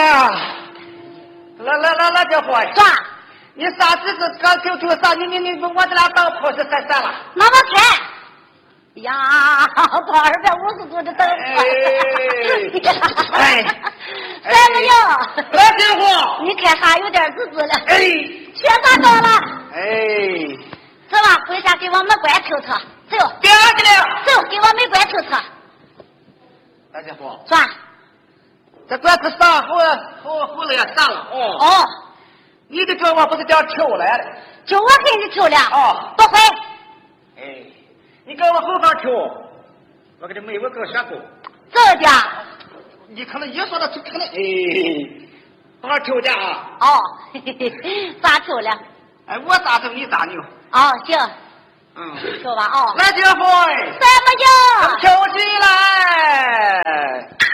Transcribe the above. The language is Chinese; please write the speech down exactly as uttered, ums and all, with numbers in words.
呀，来来来来，家伙， 转。 你啥子是刚 Q Q 啥？你你你，我这俩当破是三三了。 妈妈看。呀，跑二百五十度的灯。 哎， 三个哟， 来家伙， 你看啥有点滋滋了？ 哎， 学啥到了？ 哎， 走吧，回家给我们关透透。走， 别去了， 走，给我们关透透。 大家伙， 转， 这管子上后后后来也上了哦。 哦， 你的这我不是叫抽来的， 就我给你抽了。 哦， 不会。 哎，你跟我后方抽，我给你没我跟我选过。 这家， 你可能一说的，可能哎，多少抽的啊？ 哦，嘿嘿嘿，咋抽了？ 哎，我咋抽你咋牛？ 哦，行， 嗯， 抽吧哦。 来，这回三个哟， 抽起来。